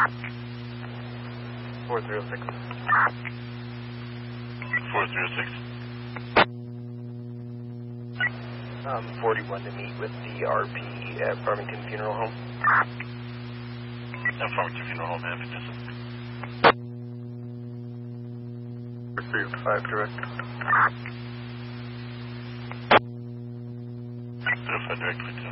4306. 4306. 41 to meet with the RP at Farmington Funeral Home. At Farmington Funeral Home, Evanston. 305 direct. 305 direct.